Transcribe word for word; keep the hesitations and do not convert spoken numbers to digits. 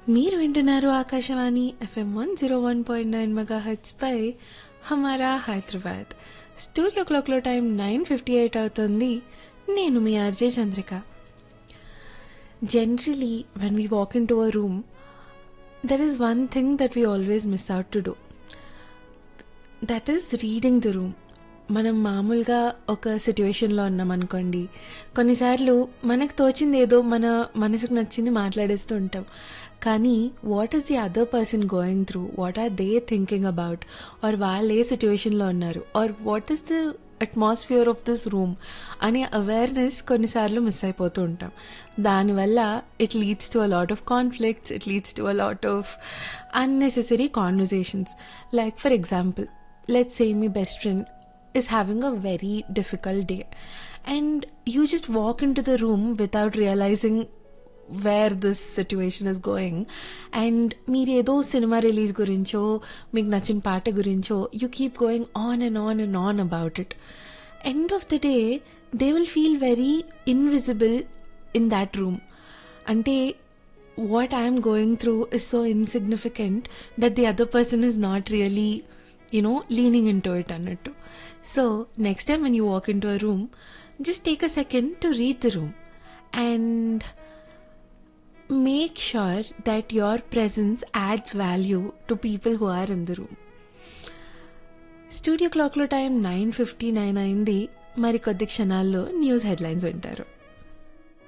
మీరు వింటున్నారు Akashvani FM one zero one point nine mega heads పై హమారా Hyderabad. Studio క్లాక్లో టైం నైన్ ఫిఫ్టీ ఎయిట్ అవుతుంది. నేను మీ RJ Chandrika. Generally when we walk in to a room, there is one thing that we always miss out to do, that is reading the room. మనం మామూలుగా ఒక సిట్యువేషన్లో ఉన్నాం అనుకోండి, కొన్నిసార్లు మనకు తోచింది ఏదో మన మనసుకు నచ్చింది మాట్లాడేస్తూ ఉంటాం. కానీ what is the other person going through, what are they thinking about, are వాళ్ళు ఏ సిట్యువేషన్లో ఉన్నారు, are what is the atmosphere of this room అనే అవేర్నెస్ కొన్నిసార్లు మిస్ అయిపోతూ ఉంటాం. దానివల్ల it leads to a lot of conflicts, it leads to a lot of unnecessary conversations. Like for example, let's say me best friend is having a very difficult day and you just walk into the room without realizing where this situation is going, and meer edo cinema release gurincho meeku nachin paata gurincho you keep going on and on and on about it. End of the day they will feel very invisible in that room. Ante what I am going through is so insignificant that the other person is not really, you know, leaning into it annattu. So next time when you walk into a room, just take a second to read the room and make sure that your presence adds value to people who are in the room. Studio clock lo time nine fifty-nine అయింది. మరి కొద్ది క్షణాల్లో news headlines వింటారు.